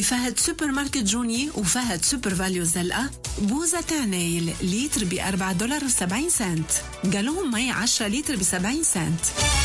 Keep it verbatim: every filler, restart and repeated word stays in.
بفهد سوبر ماركت جوني وفهد سوبر فاليو زلقة بوزة تعنايل لتر بأربعة دولار وسبعين سنت، جالون مي عشرة لتر بسبعين سنت.